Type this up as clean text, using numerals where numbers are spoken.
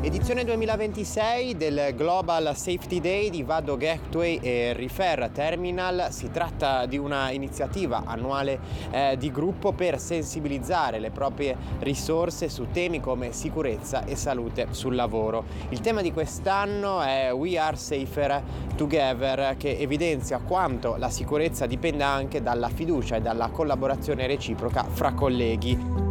Edizione 2026 del Global Safety Day di Vado Gateway e Refer Terminal. Si tratta di una iniziativa annuale di gruppo per sensibilizzare le proprie risorse su temi come sicurezza e salute sul lavoro. Il tema di quest'anno è We Are Safer Together, che evidenzia quanto la sicurezza dipenda anche dalla fiducia e dalla collaborazione reciproca fra colleghi.